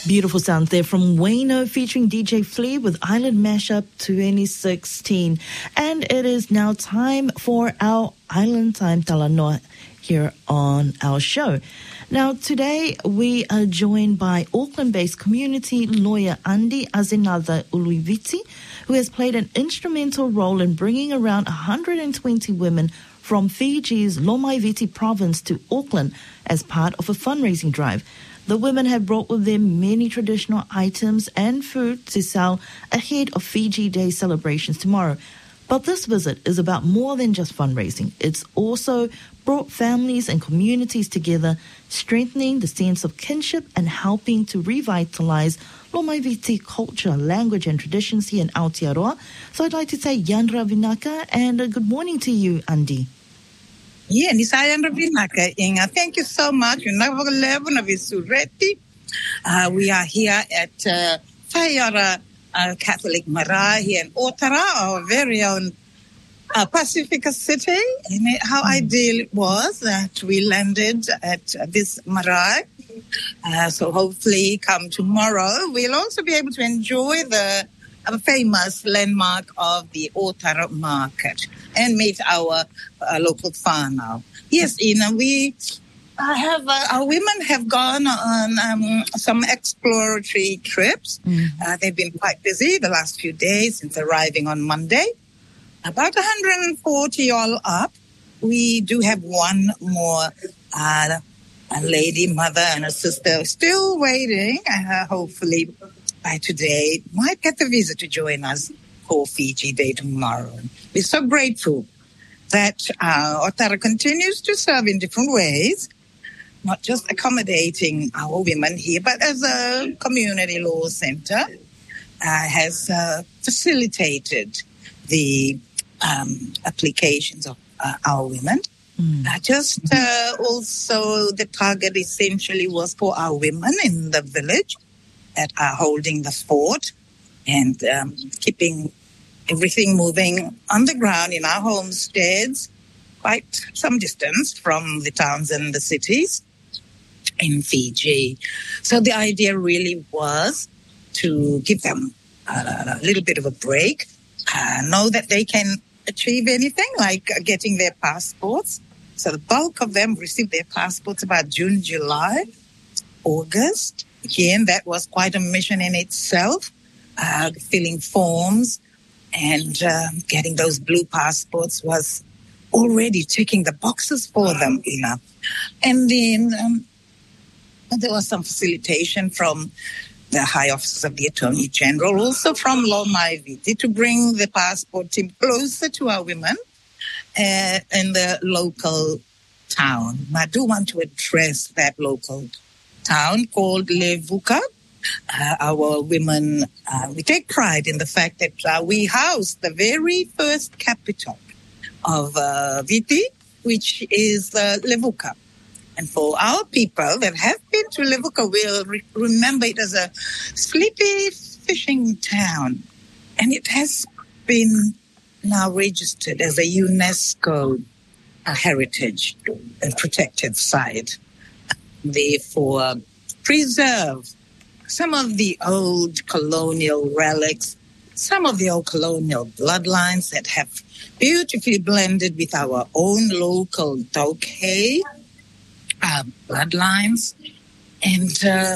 Beautiful sound there from Wayno featuring DJ Flea with Island Mashup 2016. And it is now time for our Island Time Talanoa here on our show. Now, today we are joined by Auckland-based community lawyer Andi Azinada Uluiviti, who has played an instrumental role in bringing around 120 women from Fiji's Lomaiviti province to Auckland as part of a fundraising drive. The women have brought with them many traditional items and food to sell ahead of Fiji Day celebrations tomorrow. But this visit is about more than just fundraising. It's also brought families and communities together, strengthening the sense of kinship and helping to revitalize Lomaiviti culture, language and traditions here in Aotearoa. So I'd like to say Yandra Vinaka and good morning to you, Andi. Yeah, Nisayandra Vinaka, Inga. Thank you so much. We are here at Taiara Catholic Marae here in Otara, our very own Pacifica city. And how ideal it was that we landed at this marae. So hopefully come tomorrow, we'll also be able to enjoy the famous landmark of the Otara market and meet our local whānau. Yes, our women have gone on some exploratory trips. They've been quite busy the last few days since arriving on Monday. About 140 all up. We do have one more a lady, mother, and a sister still waiting. Hopefully by today might get the visa to join us for Fiji Day tomorrow. We're so grateful that Otara continues to serve in different ways, not just accommodating our women here, but as a community law center, has facilitated the applications of our women. Also, the target essentially was for our women in the village that are holding the fort and keeping everything moving on the ground in our homesteads, quite some distance from the towns and the cities in Fiji. So the idea really was to give them a little bit of a break, know that they can achieve anything like getting their passports. So the bulk of them received their passports about June, July, August. Again, that was quite a mission in itself, filling forms and getting those blue passports was already ticking the boxes for them, And then there was some facilitation from the high officers of the Attorney General, also from Lomaiviti, to bring the passport team closer to our women in the local town. I do want to address that local town called Levuka. Our women, we take pride in the fact that we housed the very first capital of Viti, which is Levuka. And for our people that have been to Levuka, will remember it as a sleepy fishing town. And it has been now registered as a UNESCO heritage and protected site. Therefore, preserve some of the old colonial relics, some of the old colonial bloodlines that have beautifully blended with our own local Tokay bloodlines. And